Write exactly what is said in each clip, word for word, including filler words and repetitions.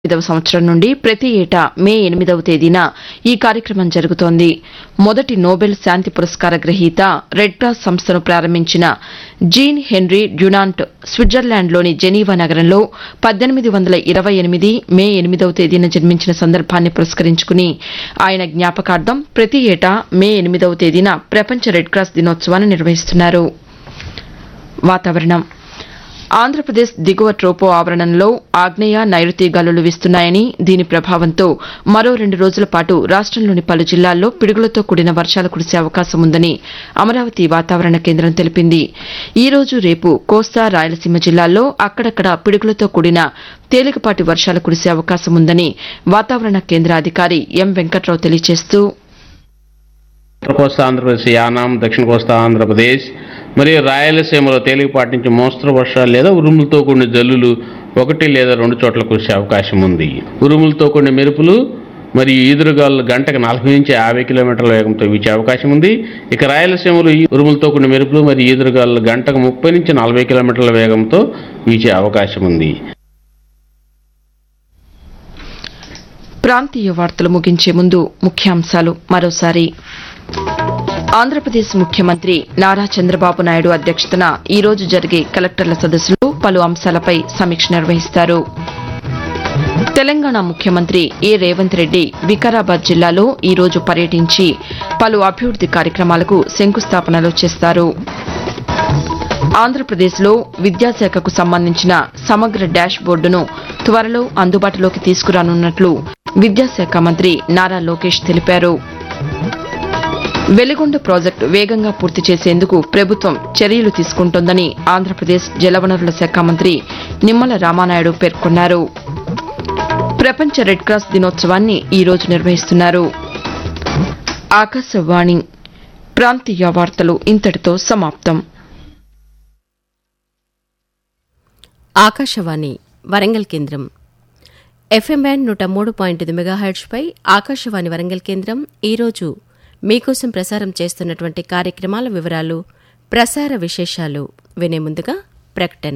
ఐదవ సంవత్సరం నుండి ప్రతి ఏటా మే ఎనిమిదవ తేదీన ఈ కార్యక్రమం జరుగుతోంది. మొదటి నోబెల్ శాంతి పురస్కార గ్రహీత రెడ్ క్రాస్ సంస్థను ప్రారంభించిన జీన్ హెన్రీ డ్యునాంట్ స్విట్జర్లాండ్లోని జెనీవా నగరంలో పద్దెనిమిది వందల ఇరవై ఎనిమిది మే ఎనిమిదవ తేదీన జన్మించిన సందర్భాన్ని పురస్కరించుకుని ఆయన జ్ఞాపకార్థం ప్రతి ఏటా మే ఎనిమిదవ తేదీన ప్రపంచ రెడ్ క్రాస్ దినోత్సవాన్ని నిర్వహిస్తున్నారు. వాతావరణం. ఆంధ్రప్రదేశ్ దిగువ ట్రోపో ఆవరణంలో ఆగ్నేయ నైరుతి గాలులు వీస్తున్నాయని, దీని ప్రభావంతో మరో రెండు రోజుల పాటు రాష్టంలోని పలు జిల్లాల్లో పిడుగులతో కూడిన వర్షాలు కురిసే అవకాశం ఉందని అమరావతి వాతావరణ కేంద్రం తెలిపింది. ఈ రోజు రేపు కోస్తా రాయలసీమ జిల్లాల్లో అక్కడక్కడ పిడుగులతో కూడిన తేలికపాటి వర్షాలు కురిసే అవకాశం ఉందని వాతావరణ కేంద్ర అధికారి ఎం వెంకట్రావు తెలియజేస్తూ ఉత్తర కోస్తా ఆంధ్రప్రదేశ్, యానాం, దక్షిణ కోస్తా ఆంధ్రప్రదేశ్ మరియు రాయలసీమలో తేలికపాటి నుంచి మోస్తరు వర్షాలు లేదా ఉరుములతో కూడిన జల్లులు ఒకటి లేదా రెండు చోట్ల కురిసే అవకాశం ఉంది. ఉరుములతో కూడిన మెరుపులు మరియు ఈదురుగాలు గంటకు నలభై నుంచి యాభై కిలోమీటర్ల వేగంతో వీచే అవకాశం ఉంది. ఇక రాయలసీమలో ఉరుములతో కూడిన మెరుపులు మరియు ఈదురుగాలు గంటకు ముప్పై నుంచి నలభై కిలోమీటర్ల వేగంతో వీచే అవకాశం ఉంది. ప్రాంతీయ వార్తలు ముగించే ముందు ముఖ్యాంశాలు మరోసారి. ఆంధ్రప్రదేశ్ ముఖ్యమంత్రి నారా చంద్రబాబు నాయుడు అధ్యక్షతన ఈ రోజు జరిగే కలెక్టర్ల సదస్సులో పలు అంశాలపై సమీక్ష నిర్వహిస్తారు. తెలంగాణ ముఖ్యమంత్రి ఏ రేవంత్ రెడ్డి వికారాబాద్ జిల్లాలో ఈ రోజు పర్యటించి పలు అభివృద్ది కార్యక్రమాలకు శంకుస్థాపనలు చేస్తారు. ఆంధ్రప్రదేశ్లో విద్యాశాఖకు సంబంధించిన సమగ్ర డాష్ బోర్డును త్వరలో అందుబాటులోకి తీసుకురానున్నట్లు విద్యాశాఖ మంత్రి నారా లోకేష్ తెలిపారు. వెలిగొండ ప్రాజెక్టు వేగంగా పూర్తి చేసేందుకు ప్రభుత్వం చర్యలు తీసుకుంటోందని ఆంధ్రప్రదేశ్ జలవనరుల శాఖ మంత్రి నిమ్మల రామానాయుడు పేర్కొన్నారు. ప్రపంచ రెడ్ క్రాస్ దినోత్సవాన్ని ఈ రోజు నిర్వహిస్తున్నారు. ఆకాశవాణి ప్రాంతీయ వార్తలు ఇంతటితో సమాప్తం. ఆకాశవాణి వరంగల్ కేంద్రం ఎఫ్ఎం బ్యాండ్ నూట మూడు పాయింట్ ఐదు మెగాహెర్ట్జ్పై ఆకాశవాణి వరంగల్ కేంద్రం ఈరోజు మీకోసం ప్రసారం చేస్తున్నటువంటి కార్యక్రమాల వివరాలు, ప్రసార విశేషాలు వినే ముందుగా ప్రకటన.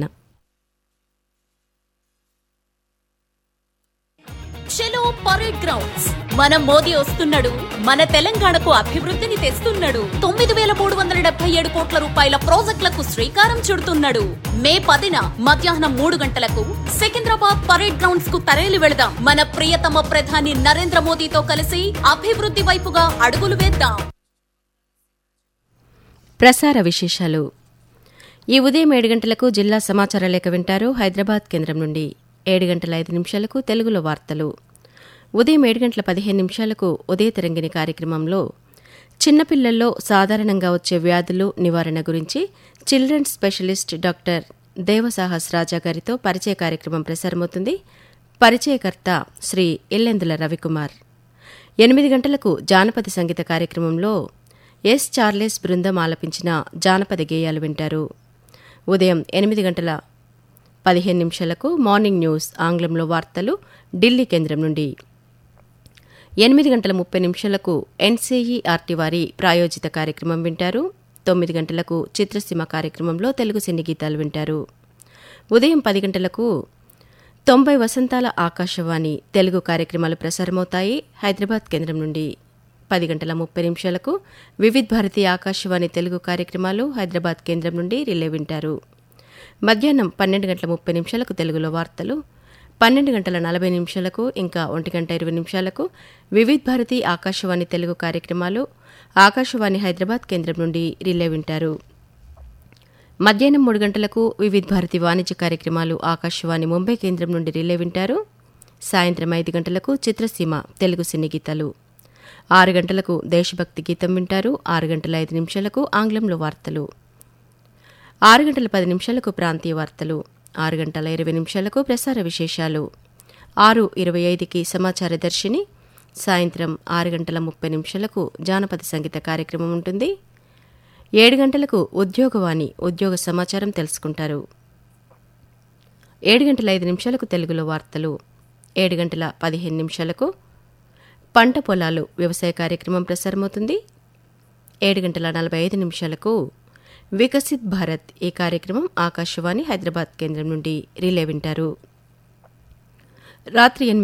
చలో పరేడ్ గ్రౌండ్స్. మన మోదీ వస్తున్నాడు, మన తెలంగాణకు అభివృద్ధిని తెస్తున్నాడు. తొమ్మిది వేల మూడు వందల డెబ్బై ఏడు కోట్ల రూపాయల ప్రాజెక్టులకు శ్రీకారం చుడుతున్నాడు. మే పదిన మధ్యాహ్నం మూడు గంటలకు సికింద్రాబాద్ పరేడ్ గ్రౌండ్స్ కు తరలి వెళదాం. మన ప్రియతమ ప్రధాని నరేంద్ర మోదీతో కలిసి అభివృద్ధి వైపుగా అడుగులు వేద్దాం. ప్రసార విశేషాలు. ఈ ఉదయం ఏడు గంటలకు జిల్లా సమాచార లేఖ వింటారు హైదరాబాద్ కేంద్రం నుండి. ఏడు గంటల ఐదు నిమిషాలకు తెలుగులో వార్తలు. ఉదయం ఏడు గంటల పదిహేను నిమిషాలకు ఉదయ తరంగిణి కార్యక్రమంలో చిన్నపిల్లల్లో సాధారణంగా వచ్చే వ్యాధులు నివారణ గురించి చిల్డ్రన్ స్పెషలిస్ట్ డాక్టర్ దేవసాహస్ రాజా గారితో పరిచయ కార్యక్రమం ప్రసారమవుతుంది. పరిచయకర్త శ్రీ ఇల్లెందుల రవికుమార్. ఎనిమిది గంటలకు జానపద సంగీత కార్యక్రమంలో ఎస్ చార్లెస్ బృందం ఆలపించిన జానపద గేయాలు వింటారు. ఉదయం ఎనిమిది గంటల పదిహేను నిమిషాలకు మార్నింగ్ న్యూస్ ఆంగ్లంలో వార్తలు ఢిల్లీ కేంద్రం నుండి. ఎనిమిది గంటల ముప్పై నిమిషాలకు ఎన్సీఈఆర్టీ వారి ప్రాయోజిత కార్యక్రమం వింటారు. తొమ్మిది గంటలకు చిత్రసీమ కార్యక్రమంలో తెలుగు సినీ గీతాలు వింటారు. ఉదయం పది గంటలకు తొంభై వసంతాల ఆకాశవాణి తెలుగు కార్యక్రమాలు ప్రసారమవుతాయి హైదరాబాద్ కేంద్రం నుండి. పది గంటల ముప్పై నిమిషాలకు వివిధ్ భారతి ఆకాశవాణి తెలుగు కార్యక్రమాలు హైదరాబాద్ కేంద్రం నుండి రిలే వింటారు. మధ్యాహ్నం పన్నెండు గంటల ముప్పై నిమిషాలకు తెలుగులో వార్తలు, పన్నెండు గంటల నలభై నిమిషాలకు ఇంకా ఒంటి గంట ఇరవై నిమిషాలకు వివిధ్ భారతి ఆకాశవాణి తెలుగు కార్యక్రమాలు ఆకాశవాణి హైదరాబాద్ కేంద్రం నుండి రిలే వింటారు. మధ్యాహ్నం మూడు గంటలకు వివిధ్ భారతి వాణిజ్య కార్యక్రమాలు ఆకాశవాణి ముంబై కేంద్రం నుండి రిలే వింటారు. సాయంత్రం ఐదు గంటలకు చిత్రసీమ తెలుగు సినీ గీతాలు, ఆరు గంటలకు దేశభక్తి గీతం వింటారు. ఆరు గంటల ఐదు నిమిషాలకు ఆంగ్లంలో వార్తలు, ఆరు గంటల పది నిమిషాలకు ప్రాంతీయ వార్తలు, ఆరు గంటల ఇరవై నిమిషాలకు ప్రసార విశేషాలు, ఆరు ఇరవై ఐదుకి సమాచార దర్శిని, సాయంత్రం ఆరు గంటల ముప్పై నిమిషాలకు జానపద సంగీత కార్యక్రమం ఉంటుంది. ఏడు గంటలకు ఉద్యోగవాణి ఉద్యోగ సమాచారం తెలుసుకుంటారు. ఏడు గంటల ఐదు నిమిషాలకు తెలుగులో వార్తలు, ఏడు గంటల పదిహేను నిమిషాలకు పంట పొలాలు వ్యవసాయ కార్యక్రమం ప్రసారమవుతుంది. ఏడు గంటల నలభై ఐదు నిమిషాలకు వికసిత్ భారత్ ఈ కార్యక్రమం ఆకాశవాణి హైదరాబాద్ కేంద్రం నుండి రిలే వింటారు. రాత్రి ఎనిమిది